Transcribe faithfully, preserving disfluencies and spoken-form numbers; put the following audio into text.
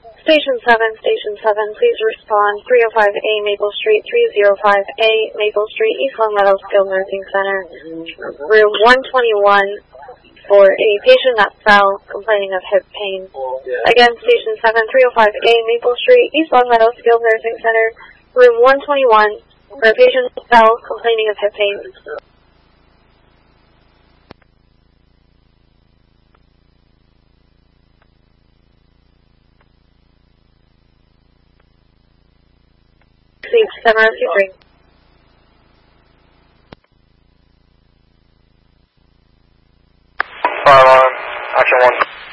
Station seven, Station seven, please respond. three oh five A Maple Street, three oh five A Maple Street, East Long Meadow Skilled Nursing Center, room one twenty-one, for a patient that fell, complaining of hip pain. Again, Station seven, three oh five A Maple Street, East Long Meadow Skilled Nursing Center, room one twenty-one, for a patient that fell, complaining of hip pain. seven oh two three. Five on, action one.